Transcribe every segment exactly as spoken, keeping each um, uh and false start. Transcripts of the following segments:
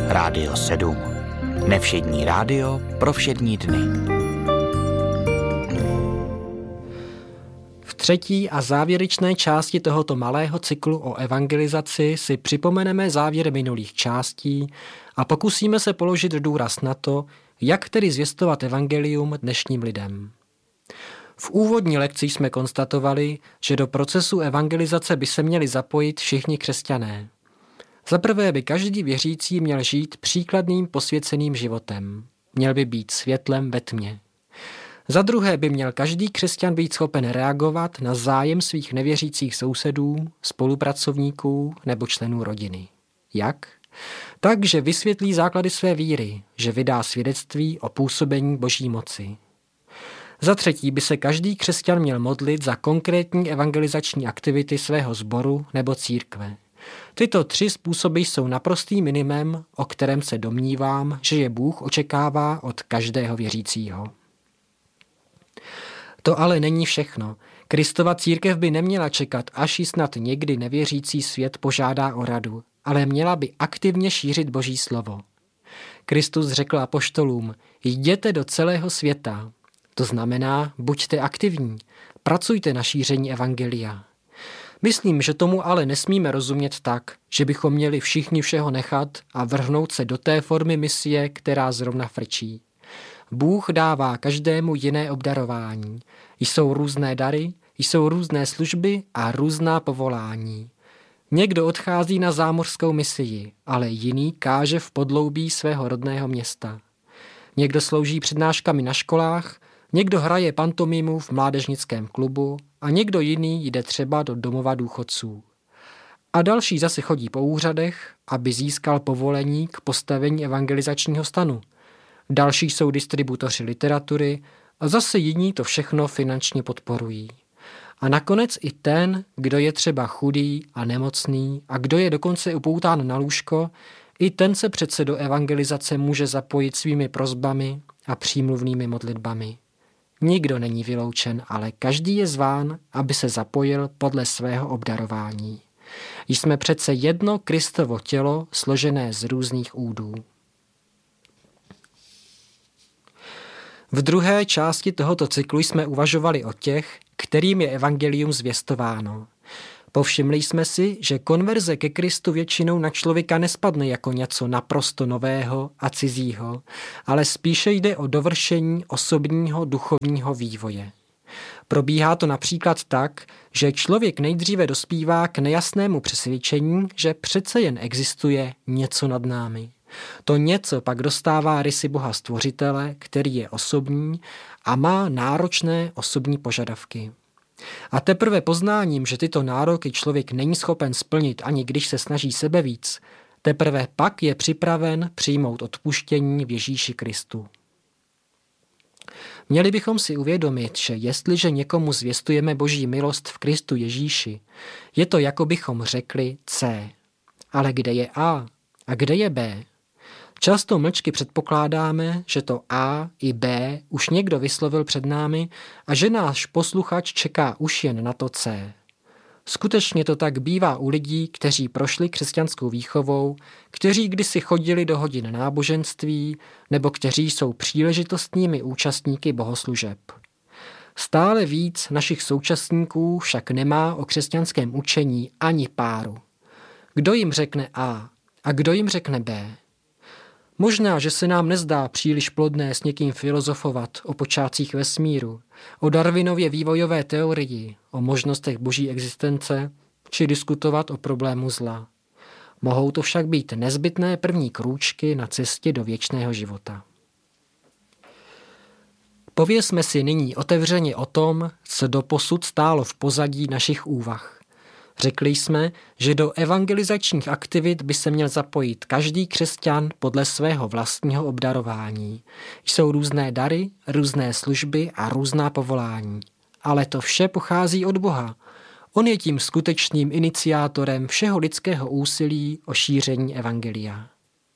Rádio sedm. Nevšední rádio pro všední dny. V třetí a závěrečné části tohoto malého cyklu o evangelizaci si připomeneme závěr minulých částí a pokusíme se položit důraz na to, jak tedy zvěstovat evangelium dnešním lidem. V úvodní lekci jsme konstatovali, že do procesu evangelizace by se měli zapojit všichni křesťané. Za prvé by každý věřící měl žít příkladným posvěceným životem. Měl by být světlem ve tmě. Za druhé by měl každý křesťan být schopen reagovat na zájem svých nevěřících sousedů, spolupracovníků nebo členů rodiny. Jak? Tak, že vysvětlí základy své víry, že vydá svědectví o působení Boží moci. Za třetí by se každý křesťan měl modlit za konkrétní evangelizační aktivity svého sboru nebo církve. Tyto tři způsoby jsou naprostým minimem, o kterém se domnívám, že je Bůh očekává od každého věřícího. To ale není všechno. Kristova církev by neměla čekat, až ji snad někdy nevěřící svět požádá o radu, ale měla by aktivně šířit Boží slovo. Kristus řekl apoštolům, jděte do celého světa. To znamená, buďte aktivní, pracujte na šíření evangelia. Myslím, že tomu ale nesmíme rozumět tak, že bychom měli všichni všeho nechat a vrhnout se do té formy misie, která zrovna frčí. Bůh dává každému jiné obdarování. Jsou různé dary, jsou různé služby a různá povolání. Někdo odchází na zámořskou misii, ale jiný káže v podloubí svého rodného města. Někdo slouží přednáškami na školách, někdo hraje pantomimu v mládežnickém klubu a někdo jiný jde třeba do domova důchodců. A další zase chodí po úřadech, aby získal povolení k postavení evangelizačního stanu. Další jsou distributoři literatury a zase jiní to všechno finančně podporují. A nakonec i ten, kdo je třeba chudý a nemocný a kdo je dokonce upoután na lůžko, i ten se přece do evangelizace může zapojit svými prosbami a přímluvnými modlitbami. Nikdo není vyloučen, ale každý je zván, aby se zapojil podle svého obdarování. Jsme přece jedno Kristovo tělo složené z různých údů. V druhé části tohoto cyklu jsme uvažovali o těch, kterým je evangelium zvěstováno. Povšimli jsme si, že konverze ke Kristu většinou na člověka nespadne jako něco naprosto nového a cizího, ale spíše jde o dovršení osobního duchovního vývoje. Probíhá to například tak, že člověk nejdříve dospívá k nejasnému přesvědčení, že přece jen existuje něco nad námi. To něco pak dostává rysy Boha Stvořitele, který je osobní a má náročné osobní požadavky. A teprve poznáním, že tyto nároky člověk není schopen splnit, ani když se snaží sebevíc, teprve pak je připraven přijmout odpuštění v Ježíši Kristu. Měli bychom si uvědomit, že jestliže někomu zvěstujeme Boží milost v Kristu Ježíši, je to, jako bychom řekli C. Ale kde je A? A kde je B? Často mlčky předpokládáme, že to A i B už někdo vyslovil před námi a že náš posluchač čeká už jen na to C. Skutečně to tak bývá u lidí, kteří prošli křesťanskou výchovou, kteří kdysi chodili do hodin náboženství nebo kteří jsou příležitostnými účastníky bohoslužeb. Stále víc našich současníků však nemá o křesťanském učení ani páru. Kdo jim řekne A a kdo jim řekne B? Možná, že se nám nezdá příliš plodné s někým filozofovat o počátcích vesmíru, o Darwinově vývojové teorii, o možnostech boží existence, či diskutovat o problému zla. Mohou to však být nezbytné první krůčky na cestě do věčného života. Povězme si nyní otevřeně o tom, co doposud stálo v pozadí našich úvah. Řekli jsme, že do evangelizačních aktivit by se měl zapojit každý křesťan podle svého vlastního obdarování. Jsou různé dary, různé služby a různá povolání. Ale to vše pochází od Boha. On je tím skutečným iniciátorem všeho lidského úsilí o šíření evangelia.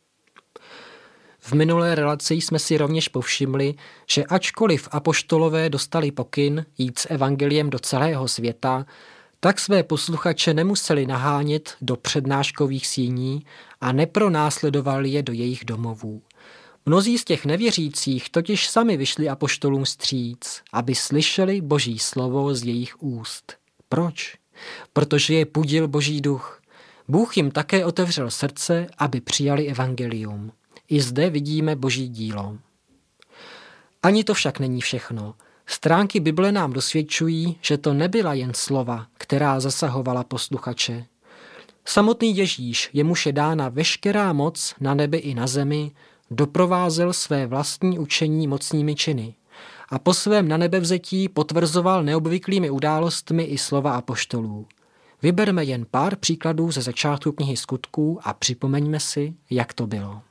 V minulé relaci jsme si rovněž povšimli, že ačkoliv apoštolové dostali pokyn jít s evangeliem do celého světa, tak své posluchače nemuseli nahánět do přednáškových síní a nepronásledovali je do jejich domovů. Mnozí z těch nevěřících totiž sami vyšli apoštolům vstříc, aby slyšeli Boží slovo z jejich úst. Proč? Protože je pudil Boží duch. Bůh jim také otevřel srdce, aby přijali evangelium. I zde vidíme Boží dílo. Ani to však není všechno. Stránky Bible nám dosvědčují, že to nebyla jen slova, která zasahovala posluchače. Samotný Ježíš, jemuž je dána veškerá moc na nebi i na zemi, doprovázel své vlastní učení mocnými činy a po svém nanebevzetí potvrzoval neobvyklými událostmi i slova apoštolů. Vyberme jen pár příkladů ze začátku knihy Skutků a připomeňme si, jak to bylo.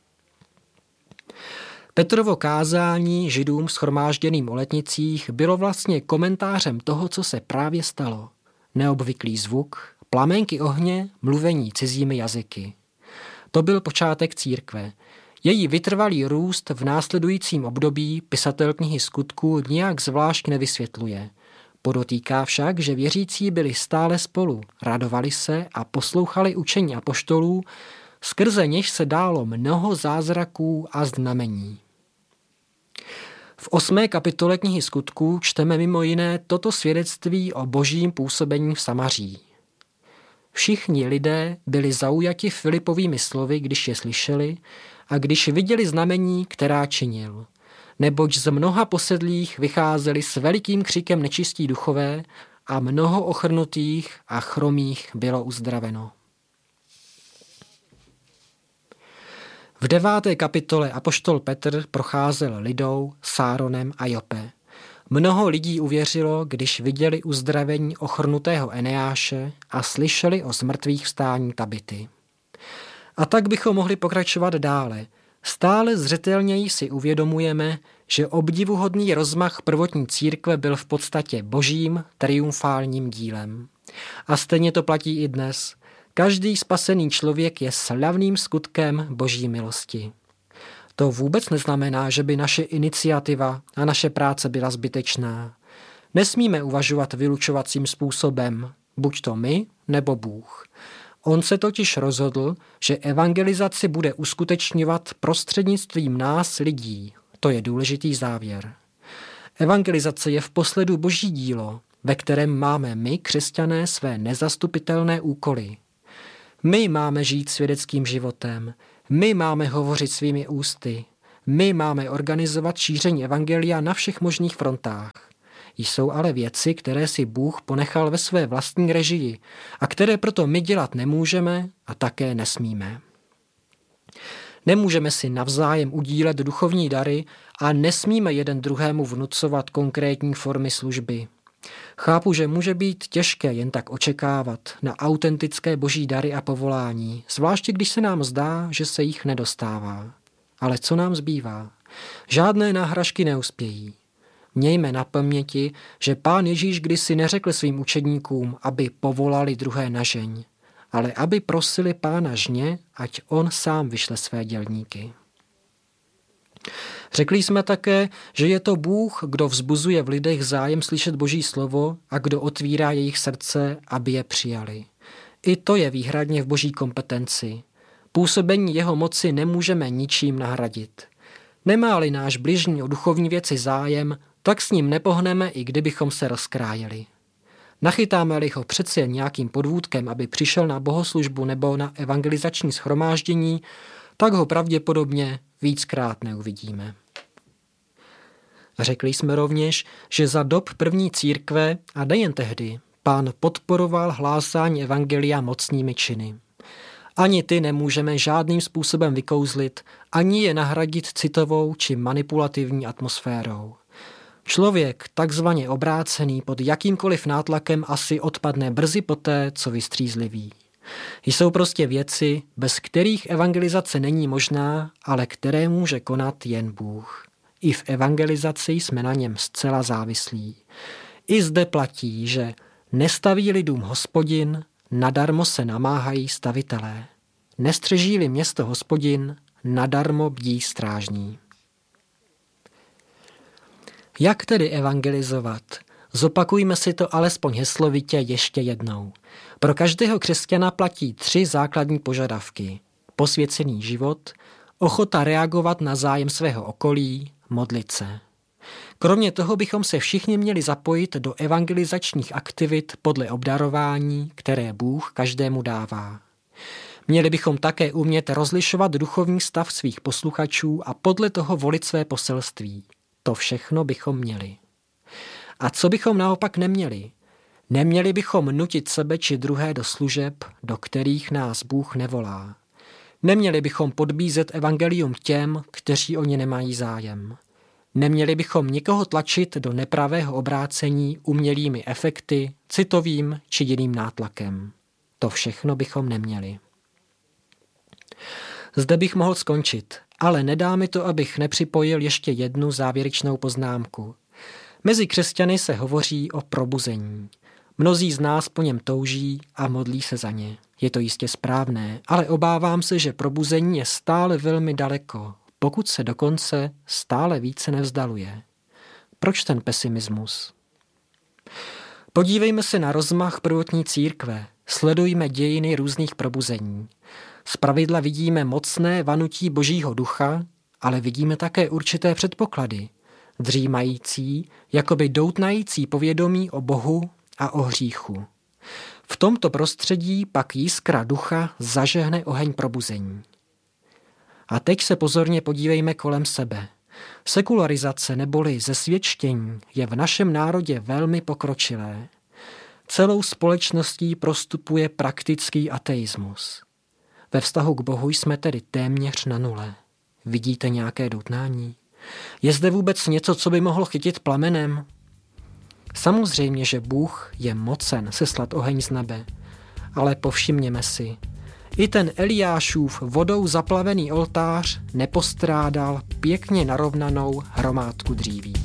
Petrovo kázání židům shromážděným o letnicích bylo vlastně komentářem toho, co se právě stalo. Neobvyklý zvuk, plamenky ohně, mluvení cizími jazyky. To byl počátek církve. Její vytrvalý růst v následujícím období pisatel knihy Skutků nijak zvlášť nevysvětluje. Podotýká však, že věřící byli stále spolu, radovali se a poslouchali učení apoštolů, skrze něž se dálo mnoho zázraků a znamení. V osmé kapitole knihy Skutků čteme mimo jiné toto svědectví o božím působení v Samaří. Všichni lidé byli zaujati Filipovými slovy, když je slyšeli a když viděli znamení, která činil. Neboť z mnoha posedlých vycházeli s velikým křikem nečistí duchové a mnoho ochrnutých a chromých bylo uzdraveno. V deváté kapitole apoštol Petr procházel Lidou, Sáronem a Jope. Mnoho lidí uvěřilo, když viděli uzdravení ochrnutého Eneáše a slyšeli o zmrtvých vstání Tabity. A tak bychom mohli pokračovat dále. Stále zřetelněji si uvědomujeme, že obdivuhodný rozmach prvotní církve byl v podstatě božím triumfálním dílem. A stejně to platí i dnes. Každý spasený člověk je slavným skutkem boží milosti. To vůbec neznamená, že by naše iniciativa a naše práce byla zbytečná. Nesmíme uvažovat vylučovacím způsobem, buď to my, nebo Bůh. On se totiž rozhodl, že evangelizaci bude uskutečňovat prostřednictvím nás lidí. To je důležitý závěr. Evangelizace je vposledu boží dílo, ve kterém máme my, křesťané, své nezastupitelné úkoly. My máme žít svědeckým životem, my máme hovořit svými ústy, my máme organizovat šíření evangelia na všech možných frontách. Jsou ale věci, které si Bůh ponechal ve své vlastní režii a které proto my dělat nemůžeme a také nesmíme. Nemůžeme si navzájem udílet duchovní dary a nesmíme jeden druhému vnucovat konkrétní formy služby. Chápu, že může být těžké jen tak očekávat na autentické boží dary a povolání, zvláště když se nám zdá, že se jich nedostává. Ale co nám zbývá? Žádné náhražky neuspějí. Mějme na paměti, že Pán Ježíš kdysi neřekl svým učedníkům, aby povolali druhé na žeň, ale aby prosili Pána žně, ať on sám vyšle své dělníky. Řekli jsme také, že je to Bůh, kdo vzbuzuje v lidech zájem slyšet Boží slovo a kdo otvírá jejich srdce, aby je přijali. I to je výhradně v Boží kompetenci. Působení jeho moci nemůžeme ničím nahradit. Nemá-li náš bližní o duchovní věci zájem, tak s ním nepohneme, i kdybychom se rozkrájeli. Nachytáme-li ho přece nějakým podvůdkem, aby přišel na bohoslužbu nebo na evangelizační shromáždění, tak ho pravděpodobně víckrát neuvidíme. Řekli jsme rovněž, že za dob první církve, a nejen tehdy, Pán podporoval hlásání evangelia mocnými činy. Ani ty nemůžeme žádným způsobem vykouzlit, ani je nahradit citovou či manipulativní atmosférou. Člověk, takzvaně obrácený pod jakýmkoliv nátlakem, asi odpadne brzy poté, co vystřízliví. Jsou prostě věci, bez kterých evangelizace není možná, ale které může konat jen Bůh. I v evangelizaci jsme na něm zcela závislí. I zde platí, že nestaví-li dům Hospodin, nadarmo se namáhají stavitelé. Nestřeží-li město Hospodin, nadarmo bdí strážní. Jak tedy evangelizovat? Zopakujme si to alespoň heslovitě ještě jednou. Pro každého křesťana platí tři základní požadavky. Posvěcený život, ochota reagovat na zájem svého okolí, modlit se. Kromě toho bychom se všichni měli zapojit do evangelizačních aktivit podle obdarování, které Bůh každému dává. Měli bychom také umět rozlišovat duchovní stav svých posluchačů a podle toho volit své poselství. To všechno bychom měli. A co bychom naopak neměli? Neměli bychom nutit sebe či druhé do služeb, do kterých nás Bůh nevolá. Neměli bychom podbízet evangelium těm, kteří o ně nemají zájem. Neměli bychom nikoho tlačit do nepravého obrácení umělými efekty, citovým či jiným nátlakem. To všechno bychom neměli. Zde bych mohl skončit, ale nedá mi to, abych nepřipojil ještě jednu závěrečnou poznámku. Mezi křesťany se hovoří o probuzení. Mnozí z nás po něm touží a modlí se za ně. Je to jistě správné, ale obávám se, že probuzení je stále velmi daleko, pokud se dokonce stále více nevzdaluje. Proč ten pesimismus? Podívejme se na rozmach prvotní církve, sledujme dějiny různých probuzení. Zpravidla vidíme mocné vanutí Božího ducha, ale vidíme také určité předpoklady, dřímající, jakoby doutnající povědomí o Bohu a o hříchu. V tomto prostředí pak jiskra ducha zažehne oheň probuzení. A teď se pozorně podívejme kolem sebe. Sekularizace neboli zesvědčení je v našem národě velmi pokročilé. Celou společností prostupuje praktický ateismus. Ve vztahu k Bohu jsme tedy téměř na nule. Vidíte nějaké doutnání? Je zde vůbec něco, co by mohlo chytit plamenem? Samozřejmě, že Bůh je mocen seslat oheň z nebe, ale povšimněme si, i ten Eliášův vodou zaplavený oltář nepostrádal pěkně narovnanou hromádku dříví.